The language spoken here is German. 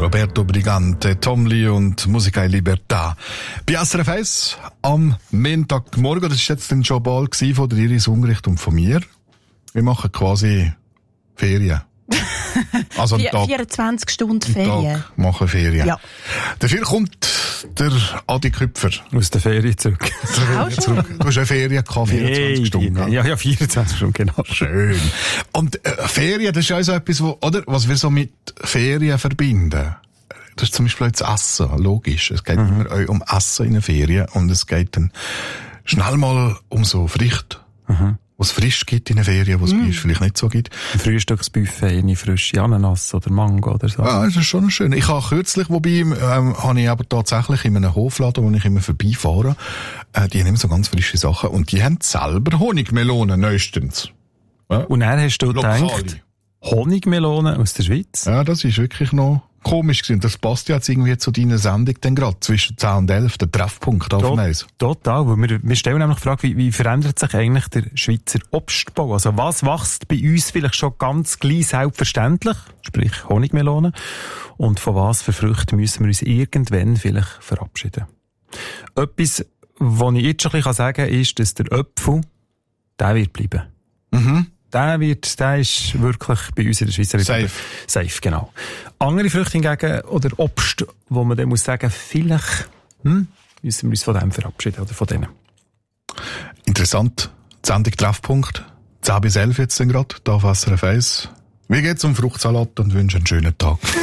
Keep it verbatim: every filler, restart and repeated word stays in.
Roberto Brigante, Tom Lee und Musica e Libertà. Bei S R F eins am Montagmorgen, das war jetzt dann schon bald von der Iris Ungerecht und von mir. Wir machen quasi Ferien. Also einen Tag, vierundzwanzig Stunden Ferien. Tag machen Ferien. Ja. Dafür kommt der Adi Küpfer. Aus der Ferie zurück. Auch schon? Du hast eine Ferien gehabt, vierundzwanzig Nee, Stunden. Ja, ja, vierundzwanzig Stunden, genau. Schön. Und äh, Ferien, das ist ja so etwas, wo, oder, was wir so mit Ferien verbinden. Das ist zum Beispiel das Essen, logisch. Es geht mhm. immer um Essen in den Ferien und es geht dann schnell mal um so Früchte. Mhm. Was es frisch gibt in den Ferien, was es mm. vielleicht nicht so gibt. Ein Frühstücksbuffet, eine frische Ananas oder Mango oder so. Ja, das ist schon schön. Ich habe kürzlich, wobei, ähm, habe ich aber tatsächlich in einem Hofladen, wo ich immer vorbeifahre, äh, die haben immer so ganz frische Sachen und die haben selber Honigmelonen neuestens. Ja? Und dann hast du Lokale. gedacht, Honigmelonen aus der Schweiz? Ja, das ist wirklich noch komisch gewesen. Das passt ja jetzt irgendwie zu deiner Sendung dann gerade, zwischen zehn und elf, der Treffpunkt auf dem Eis. Total, weil wir, wir stellen nämlich die Frage, wie, wie verändert sich eigentlich der Schweizer Obstbau? Also was wächst bei uns vielleicht schon ganz gleich selbstverständlich, sprich Honigmelonen, und von was für Früchten müssen wir uns irgendwann vielleicht verabschieden? Etwas, was ich jetzt schon ein bisschen sagen kann, ist, dass der Apfel, der wird bleiben. Mhm. Der wird, der ist wirklich bei uns in der Schweiz safe. Safe, genau. Andere Früchte hingegen, oder Obst, wo man dann muss sagen, vielleicht, hm, müssen wir uns von dem verabschieden, oder von denen. Interessant. Die Sendung Treffpunkt. zehn bis elf jetzt dann gerade, da auf S R F eins. Wir geht's um Fruchtsalat und wünschen einen schönen Tag.